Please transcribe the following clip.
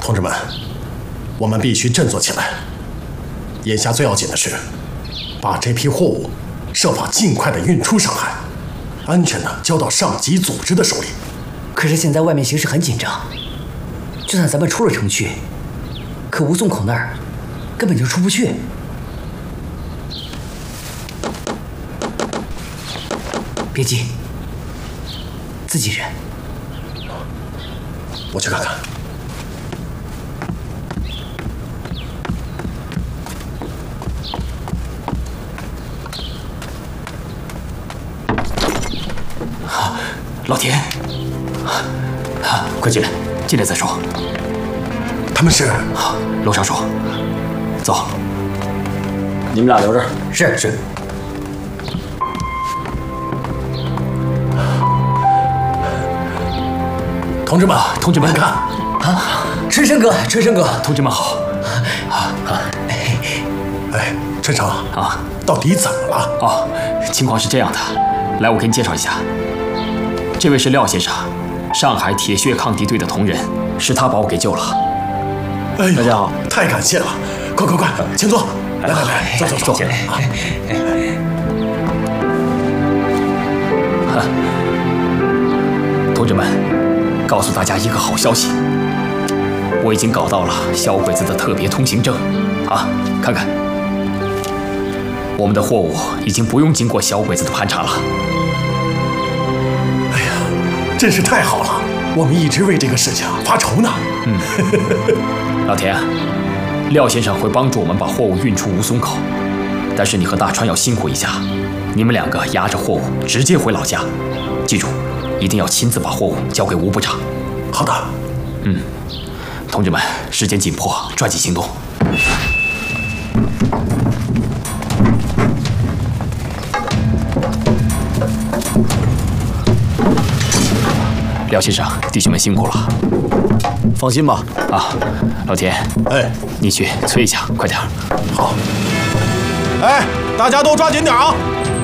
同志们，我们必须振作起来。眼下最要紧的是，把这批货物设法尽快的运出上海，安全的交到上级组织的手里。 可是现在外面形势很紧张，就算咱们出了城区，可吴淞口那儿根本就出不去。别急，自己人。 我去看看。 老田，快进来，进来再说。 他们是？ 楼上说。走，你们俩留着。 是。 同志们，看啊，春生哥， 同志们好。 哎，春成啊， 到底怎么了？ 哦，情况是这样的，来，我给你介绍一下，这位是廖先生，上海铁血抗敌队的同仁，是他把我给救了。 哎呦， 大家好， 太感谢了！快，请坐。来，坐。 同志们，告诉大家一个好消息，我已经搞到了小鬼子的特别通行证啊！看看，我们的货物已经不用经过小鬼子的盘查了。 哎呀，真是太好了！我们一直为这个事情发愁呢。 老田，廖先生会帮助我们把货物运出吴淞口，但是你和大川要辛苦一下，你们两个押着货物直接回老家，记住，一定要亲自把货物交给吴部长。 好的。 同志们，时间紧迫，抓紧行动。廖先生，弟兄们辛苦了。 放心吧。 啊，老田， 哎， 你去催一下，快点。 好。 哎，大家都抓紧点啊！